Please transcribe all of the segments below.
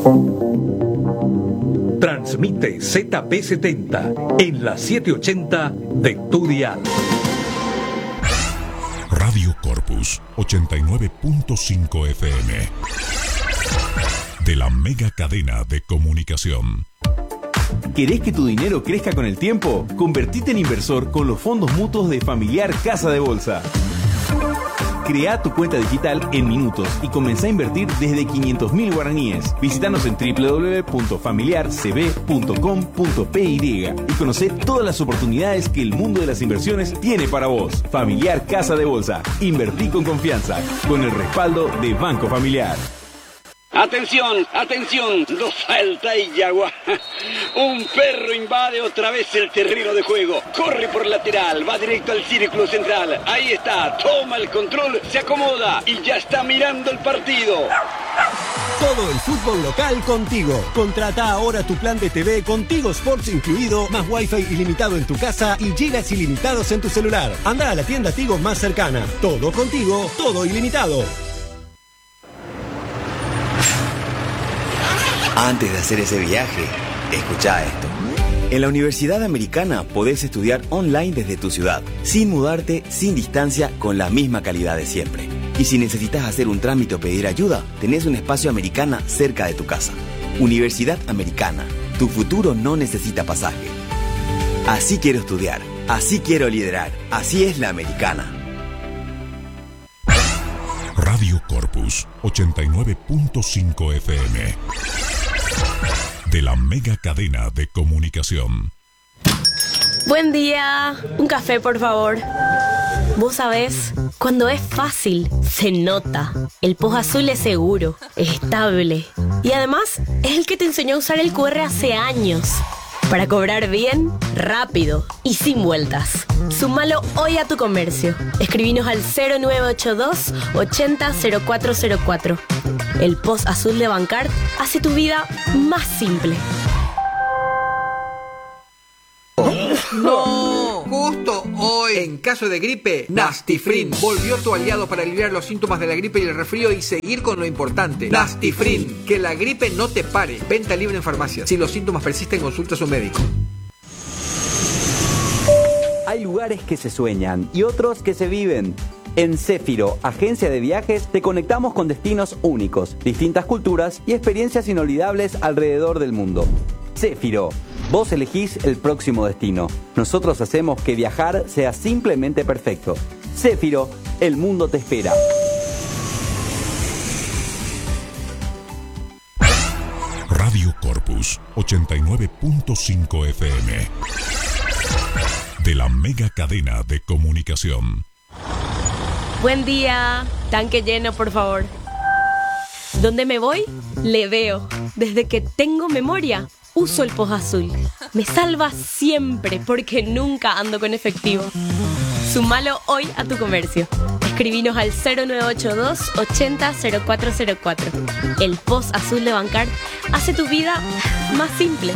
Transmite ZP70 en la 780 de tu dial. Radio Corpus 89.5 FM de la mega cadena de comunicación. ¿Querés que tu dinero crezca con el tiempo? Convertite en inversor con los fondos mutuos de Familiar Casa de Bolsa. Crea tu cuenta digital en minutos y comenzá a invertir desde 500.000 guaraníes. Visítanos en www.familiarcb.com.py y conocé todas las oportunidades que el mundo de las inversiones tiene para vos. Familiar Casa de Bolsa. Invertí con confianza, con el respaldo de Banco Familiar. Atención, atención, dos falta y Yagua. Un perro invade otra vez el terreno de juego. Corre por lateral, va directo al círculo central. Ahí está, toma el control, se acomoda y ya está mirando el partido. Todo el fútbol local contigo. Contrata ahora tu plan de TV con Tigo Sports incluido, más wifi ilimitado en tu casa y gigas ilimitados en tu celular. Anda a la tienda Tigo más cercana. Todo contigo, todo ilimitado. Antes de hacer ese viaje, escuchá esto. En la Universidad Americana podés estudiar online desde tu ciudad, sin mudarte, sin distancia, con la misma calidad de siempre. Y si necesitas hacer un trámite o pedir ayuda, tenés un espacio Americana cerca de tu casa. Universidad Americana, tu futuro no necesita pasaje. Así quiero estudiar, así quiero liderar, así es la Americana. Radio Corpus 89.5 FM de la mega cadena de comunicación. Buen día, un café por favor. Vos sabés, cuando es fácil, se nota. El Post Azul es seguro, es estable y además es el que te enseñó a usar el QR hace años. Para cobrar bien, rápido y sin vueltas. Súmalo hoy a tu comercio. Escribinos al 0982 80 0404. El Post Azul de Bancard hace tu vida más simple. ¡No! Justo hoy, en caso de gripe, Nastifrin volvió tu aliado para aliviar los síntomas de la gripe y el resfrío y seguir con lo importante. Nastifrin, que la gripe no te pare. Venta libre en farmacias. Si los síntomas persisten, consulta a su médico. Hay lugares que se sueñan y otros que se viven. En Céfiro, agencia de viajes, te conectamos con destinos únicos, distintas culturas y experiencias inolvidables alrededor del mundo. Céfiro, vos elegís el próximo destino. Nosotros hacemos que viajar sea simplemente perfecto. Céfiro, el mundo te espera. Radio Corpus 89.5 FM de la mega cadena de comunicación. Buen día, tanque lleno por favor. ¿Dónde me voy? Le veo. Desde que tengo memoria, uso el Post Azul. Me salva siempre porque nunca ando con efectivo. Súmalo hoy a tu comercio. Escribinos al 0982 80 0404. El Post Azul de Bancard hace tu vida más simple.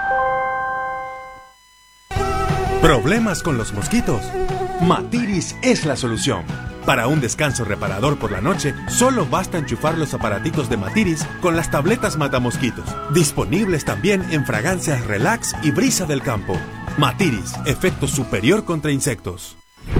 ¿Problemas con los mosquitos? Matiris es la solución. Para un descanso reparador por la noche, solo basta enchufar los aparatitos de Matiris con las tabletas matamosquitos. Disponibles también en fragancias Relax y Brisa del Campo. Matiris, efecto superior contra insectos.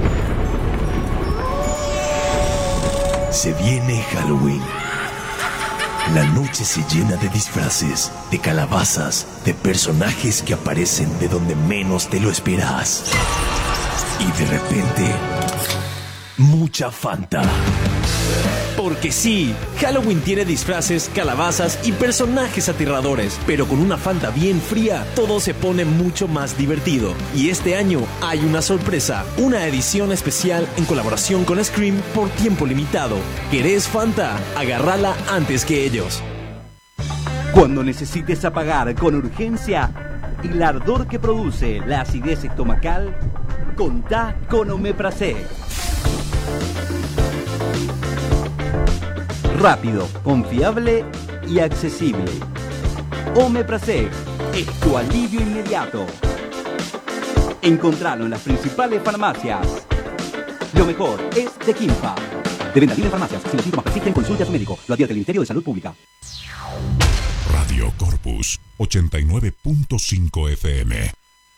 Se viene Halloween. La noche se llena de disfraces, de calabazas, de personajes que aparecen de donde menos te lo esperas. Y de repente, mucha Fanta. Porque sí, Halloween tiene disfraces, calabazas y personajes aterradores, pero con una Fanta bien fría, todo se pone mucho más divertido. Y este año hay una sorpresa, una edición especial en colaboración con Scream por tiempo limitado. ¿Querés Fanta? Agárrala antes que ellos. Cuando necesites apagar con urgencia el ardor que produce la acidez estomacal, contá con Omeprazole. Rápido, confiable y accesible. Omeprazole es tu alivio inmediato. Encontralo en las principales farmacias. Lo mejor es de Quimpa. De venta libre en farmacias. Si los síntomas persisten, consulte a su médico. Lo advierte el Ministerio de Salud Pública. Corpus 89.5 FM.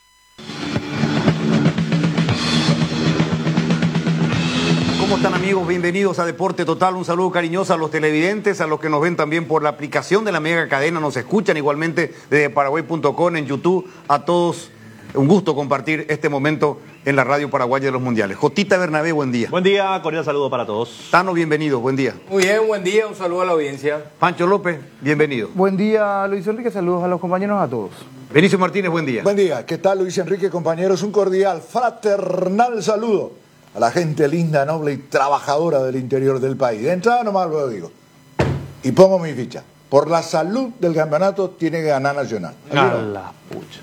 ¿Cómo están, amigos? Bienvenidos a Deporte Total. Un saludo cariñoso a los televidentes, a los que nos ven también por la aplicación de la Mega Cadena, nos escuchan igualmente desde Paraguay.com en YouTube. A todos, un gusto compartir este momento en la radio paraguaya de los mundiales. Jotita Bernabé, buen día. Buen día, cordial saludo para todos. Tano, bienvenido, buen día. Muy bien, buen día, un saludo a la audiencia. Pancho López, bienvenido. Buen día, Luis Enrique, saludos a los compañeros, a todos. Benicio Martínez, buen día. Buen día, ¿qué tal, Luis Enrique, compañeros? Un cordial, fraternal saludo a la gente linda, noble y trabajadora del interior del país. De entrada nomás lo digo. Y pongo mi ficha. Por la salud del campeonato tiene que ganar Nacional. A la pucha.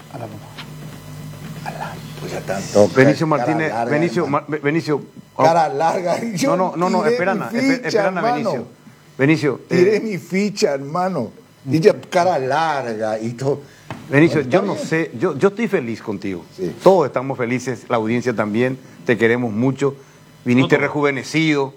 Tanto. Benicio Martínez, larga, Benicio. Cara larga. No, espera, Benicio. Benicio. Tiré mi ficha, hermano. Dice cara larga y todo. Benicio, yo no sé, yo estoy feliz contigo. Sí. Todos estamos felices, la audiencia también, te queremos mucho. Viniste rejuvenecido,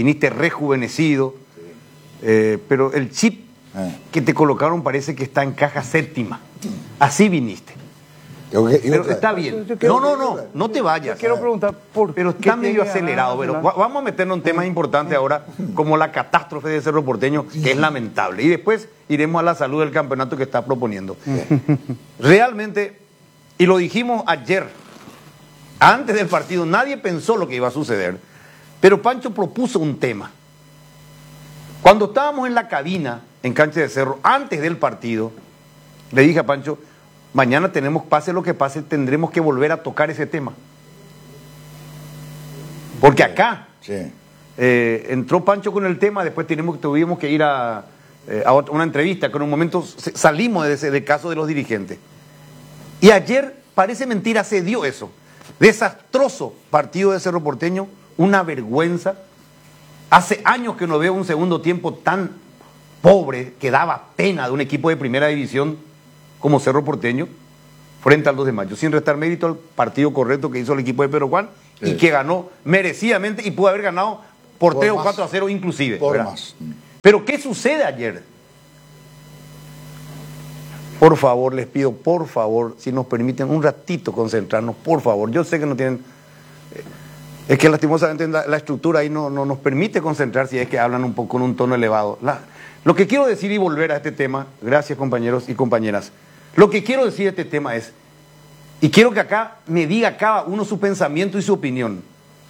pero el chip que te colocaron parece que está en caja séptima. Así viniste. Pero está bien. No te vayas. Quiero preguntar pero está medio acelerado. Pero vamos a meternos en temas importantes ahora, como la catástrofe de Cerro Porteño, que es lamentable. Y después iremos a la salud del campeonato que está proponiendo. Realmente, y lo dijimos ayer, antes del partido, nadie pensó lo que iba a suceder. Pero Pancho propuso un tema. Cuando estábamos en la cabina, en Cancha de Cerro, antes del partido, le dije a Pancho, mañana tenemos, pase lo que pase, tendremos que volver a tocar ese tema. Porque acá entró Pancho con el tema, después tuvimos que ir a una entrevista, que en un momento salimos del caso de los dirigentes. Y ayer, parece mentira, se dio eso. Desastroso partido de Cerro Porteño, una vergüenza. Hace años que no veo un segundo tiempo tan pobre, que daba pena de un equipo de primera división como Cerro Porteño, frente al 2 de mayo, sin restar mérito al partido correcto que hizo el equipo de Pedro Juan, y que ganó merecidamente y pudo haber ganado por 3 o 4-0 inclusive. Pero ¿qué sucede ayer? Por favor, les pido, por favor, si nos permiten un ratito concentrarnos, por favor. Yo sé que no tienen... Es que lastimosamente la estructura ahí no nos permite concentrar si es que hablan un poco con un tono elevado. Lo que quiero decir y volver a este tema, gracias compañeros y compañeras, lo que quiero decir de este tema es, y quiero que acá me diga cada uno su pensamiento y su opinión.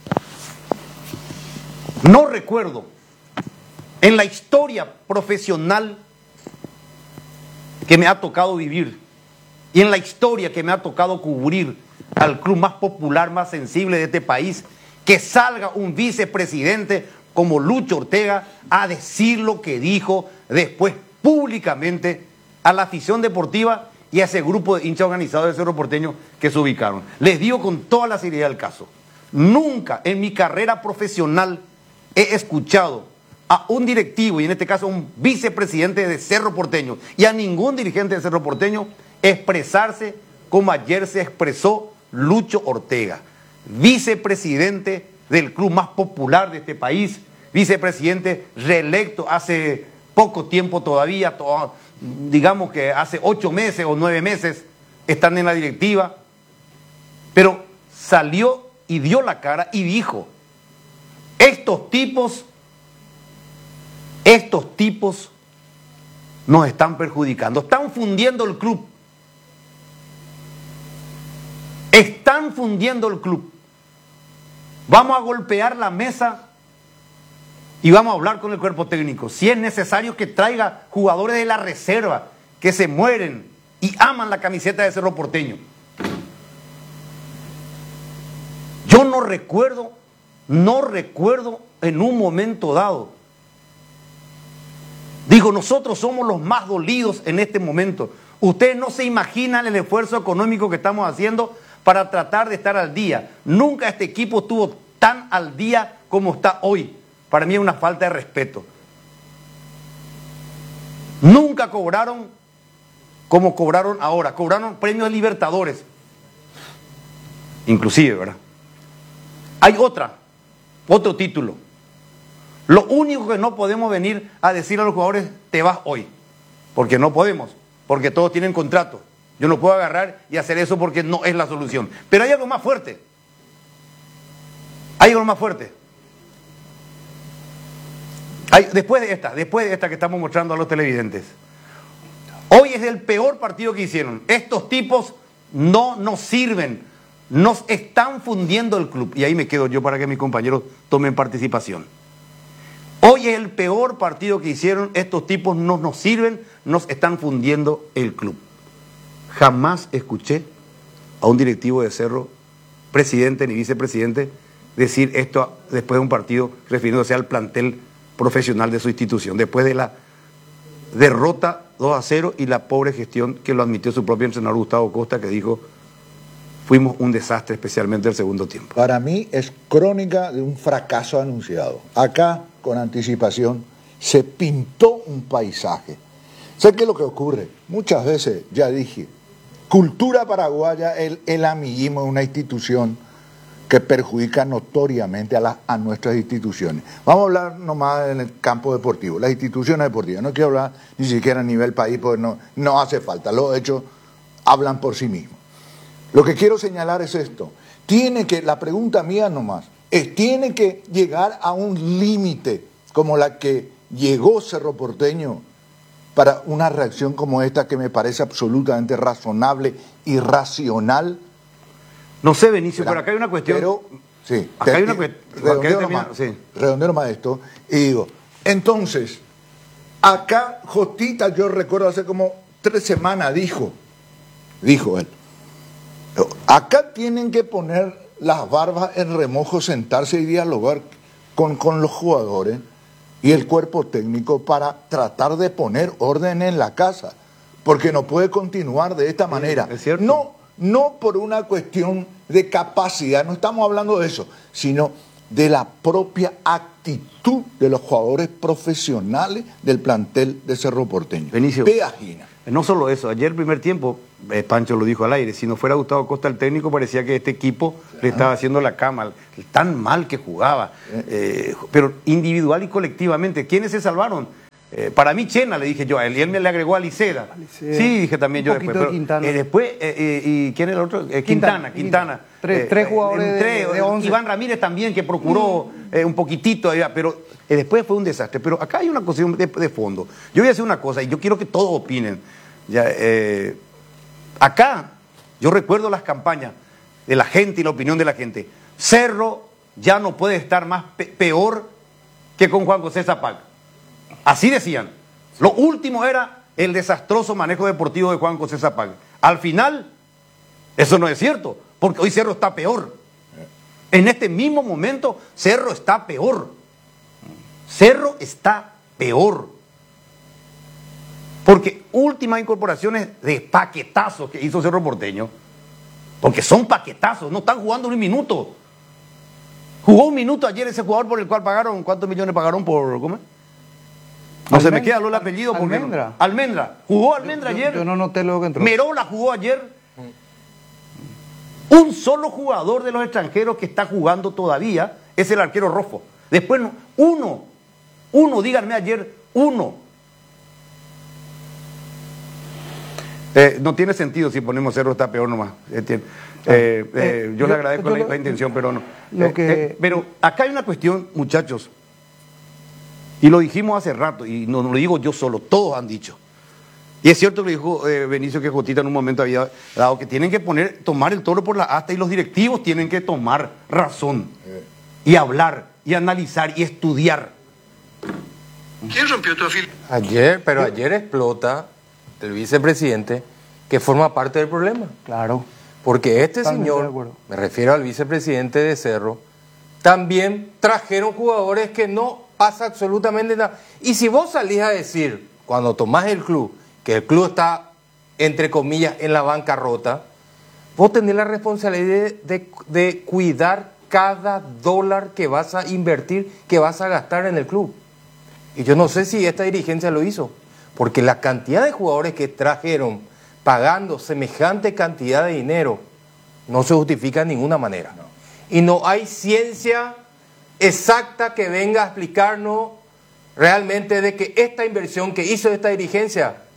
No recuerdo en la historia profesional que me ha tocado vivir y en la historia que me ha tocado cubrir al club más popular, más sensible de este país, que salga un vicepresidente como Lucho Ortega a decir lo que dijo después públicamente a la afición deportiva y a ese grupo de hinchas organizados de Cerro Porteño que se ubicaron. Les digo con toda la seriedad del caso, nunca en mi carrera profesional he escuchado a un directivo, y en este caso a un vicepresidente de Cerro Porteño, y a ningún dirigente de Cerro Porteño expresarse como ayer se expresó Lucho Ortega, vicepresidente del club más popular de este país, vicepresidente reelecto hace poco tiempo todavía, digamos que hace 8 meses o 9 meses están en la directiva, pero salió y dio la cara y dijo, estos tipos nos están perjudicando, están fundiendo el club. Están fundiendo el club. Vamos a golpear la mesa y vamos a hablar con el cuerpo técnico. Si es necesario que traiga jugadores de la reserva que se mueren y aman la camiseta de Cerro Porteño. Yo no recuerdo en un momento dado. Digo, nosotros somos los más dolidos en este momento. Ustedes no se imaginan el esfuerzo económico que estamos haciendo para tratar de estar al día. Nunca este equipo estuvo tan al día como está hoy. Para mí es una falta de respeto. Nunca cobraron como cobraron ahora. Cobraron premios Libertadores. Inclusive, ¿verdad? Hay otro título. Lo único que no podemos venir a decir a los jugadores, te vas hoy. Porque no podemos. porque todos tienen contrato. Yo no puedo agarrar y hacer eso porque no es la solución. Pero hay algo más fuerte. Hay algo más fuerte. Después de esta que estamos mostrando a los televidentes. Hoy es el peor partido que hicieron. Estos tipos no nos sirven. Nos están fundiendo el club. Y ahí me quedo yo para que mis compañeros tomen participación. Hoy es el peor partido que hicieron. Estos tipos no nos sirven. Nos están fundiendo el club. Jamás escuché a un directivo de Cerro, presidente ni vicepresidente, decir esto después de un partido refiriéndose al plantel profesional de su institución, después de la derrota 2-0 y la pobre gestión que lo admitió su propio entrenador Gustavo Costa, que dijo: fuimos un desastre, especialmente el segundo tiempo. Para mí es crónica de un fracaso anunciado. Acá, con anticipación, se pintó un paisaje. ¿Sabes qué es lo que ocurre? Muchas veces, ya dije, cultura paraguaya, el amiguismo es una institución que perjudica notoriamente a nuestras instituciones. Vamos a hablar nomás en el campo deportivo, las instituciones deportivas. No quiero hablar ni siquiera a nivel país, porque no hace falta. Los hechos hablan por sí mismos. Lo que quiero señalar es esto. La pregunta mía nomás, tiene que llegar a un límite como la que llegó Cerro Porteño para una reacción como esta, que me parece absolutamente razonable y racional. No sé, Benicio, pero acá hay una cuestión. Pero, sí. Acá hay una cuestión. Redondeo más esto. Y digo, entonces, acá Jotita, yo recuerdo hace como 3 semanas, dijo él, acá tienen que poner las barbas en remojo, sentarse y dialogar con los jugadores y el cuerpo técnico para tratar de poner orden en la casa, porque no puede continuar de esta manera. ¿Es cierto? No por una cuestión de capacidad, no estamos hablando de eso, sino de la propia actitud de los jugadores profesionales del plantel de Cerro Porteño. Benicio, Peajina. No solo eso, ayer primer tiempo, Pancho lo dijo al aire, si no fuera Gustavo Costa el técnico, parecía que este equipo le estaba haciendo la cama, tan mal que jugaba, pero individual y colectivamente. ¿Quiénes se salvaron? Para mí Chena, le dije yo a él, y él me le agregó a Liceda. Sí, dije también yo después. ¿Y quién era el otro? Quintana. Tres jugadores de 11. Iván Ramírez también, que procuró un poquitito, pero después fue un desastre. Pero acá hay una cuestión de fondo. Yo voy a decir una cosa, y yo quiero que todos opinen. Acá, yo recuerdo las campañas de la gente y la opinión de la gente. Cerro ya no puede estar más peor que con Juan José Zapag. Así decían. Lo último era el desastroso manejo deportivo de Juan José Zapag. Al final, eso no es cierto, porque hoy Cerro está peor. En este mismo momento, Cerro está peor. Cerro está peor. Porque últimas incorporaciones de paquetazos que hizo Cerro Porteño, porque son paquetazos, no están jugando un minuto. Jugó un minuto ayer ese jugador por el cual pagaron, ¿cuántos millones pagaron por, cómo es? No se me queda el apellido. Almendra. Almendra. ¿Jugó Almendra ayer? Yo no noté lo que entró. Merola jugó ayer. Un solo jugador de los extranjeros que está jugando todavía es el arquero Rofo. Después, uno, díganme ayer, uno. No tiene sentido si ponemos Cerro está peor nomás. Yo le agradezco la intención, pero no. Pero acá hay una cuestión, muchachos. Y lo dijimos hace rato, y no lo digo yo solo, todos han dicho. Y es cierto que dijo Benicio, que Jotita en un momento había dado que tienen que tomar el toro por la asta, y los directivos tienen que tomar razón y hablar y analizar y estudiar. ¿Quién rompió tu afil? Ayer explota el vicepresidente, que forma parte del problema. Claro. Porque este señor, me refiero al vicepresidente de Cerro, también trajeron jugadores que no pasa absolutamente nada. Y si vos salís a decir, cuando tomás el club, que el club está, entre comillas, en la bancarrota, vos tenés la responsabilidad de cuidar cada dólar que vas a invertir, que vas a gastar en el club. Y yo no sé si esta dirigencia lo hizo, porque la cantidad de jugadores que trajeron pagando semejante cantidad de dinero no se justifica de ninguna manera. No. Y no hay ciencia exacta que venga a explicarnos realmente de que esta inversión que hizo esta dirigencia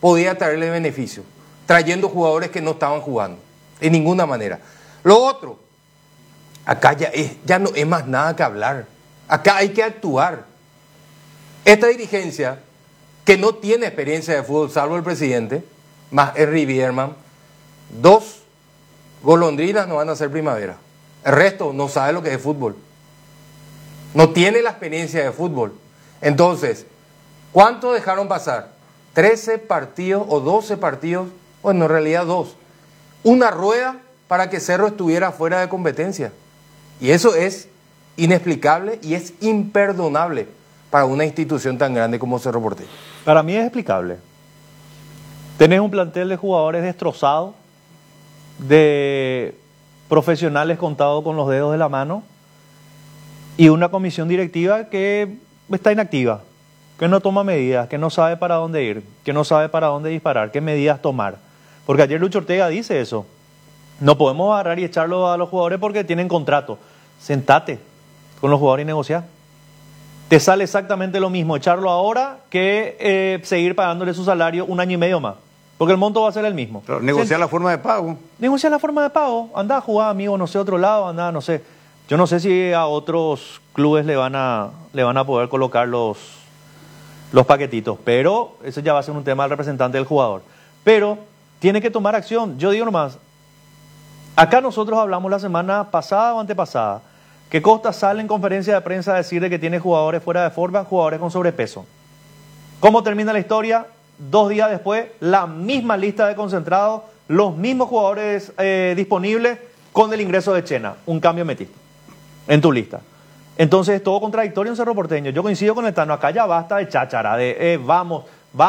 podía traerle beneficio, trayendo jugadores que no estaban jugando, de ninguna manera. Lo otro, acá ya no es más nada que hablar, acá hay que actuar. Esta dirigencia, que no tiene experiencia de fútbol, salvo el presidente, más Henry Bierman, 2 golondrinas no van a hacer primavera. El resto no sabe lo que es fútbol. No tiene la experiencia de fútbol. Entonces, ¿cuánto dejaron pasar? 13 partidos o 12 partidos, bueno, en realidad 2. Una rueda para que Cerro estuviera fuera de competencia. Y eso es inexplicable y es imperdonable para una institución tan grande como Cerro Porteño. Para mí es explicable. Tenés un plantel de jugadores destrozado, de profesionales contados con los dedos de la mano y una comisión directiva que está inactiva, que no toma medidas, que no sabe para dónde ir, que no sabe para dónde disparar, qué medidas tomar. Porque ayer Lucho Ortega dice eso. No podemos agarrar y echarlo a los jugadores porque tienen contrato. Sentate con los jugadores y negociar. Te sale exactamente lo mismo echarlo ahora que seguir pagándole su salario 1 año y medio más. Porque el monto va a ser el mismo. Pero negociar la forma de pago. Negociar la forma de pago. Andá a jugar, amigo, no sé, otro lado, andá, no sé. Yo no sé si a otros clubes le van a poder colocar los paquetitos, pero eso ya va a ser un tema del representante del jugador. Pero tiene que tomar acción. Yo digo nomás, acá nosotros hablamos la semana pasada o antepasada, que Costa sale en conferencia de prensa a decir de que tiene jugadores fuera de forma, jugadores con sobrepeso. ¿Cómo termina la historia? 2 días después, la misma lista de concentrados, los mismos jugadores disponibles con el ingreso de Chena. Un cambio metiste en tu lista. Entonces, todo contradictorio en Cerro Porteño. Yo coincido con el Tano, acá ya basta de cháchara, de vamos.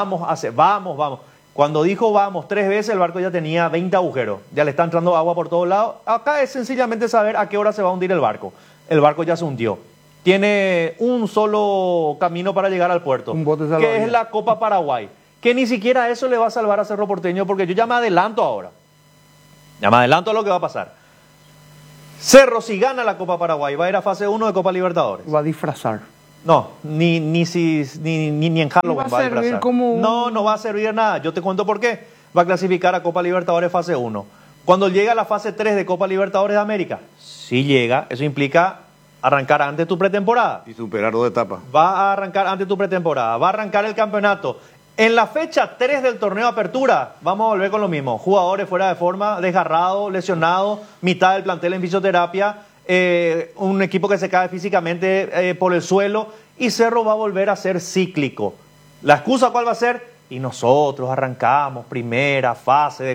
Cuando dijo vamos 3 veces, el barco ya tenía 20 agujeros. Ya le está entrando agua por todos lados. Acá es sencillamente saber a qué hora se va a hundir el barco. El barco ya se hundió. Tiene un solo camino para llegar al puerto, que es la Copa Paraguay. Que ni siquiera eso le va a salvar a Cerro Porteño, porque yo ya me adelanto ahora. Ya me adelanto a lo que va a pasar. Cerro, si gana la Copa Paraguay, va a ir a fase 1 de Copa Libertadores. Va a disfrazar. No, ni en Halloween va a disfrazar. No va a servir nada. Yo te cuento por qué. Va a clasificar a Copa Libertadores fase 1. Cuando llega a la fase 3 de Copa Libertadores de América, si llega, eso implica arrancar antes tu pretemporada. Y superar 2 etapas. Va a arrancar antes tu pretemporada. Va a arrancar el campeonato. En la fecha 3 del torneo de apertura, vamos a volver con lo mismo. Jugadores fuera de forma, desgarrados, lesionados, mitad del plantel en fisioterapia, un equipo que se cae físicamente por el suelo, y Cerro va a volver a ser cíclico. ¿La excusa cuál va a ser? Y nosotros arrancamos primera fase de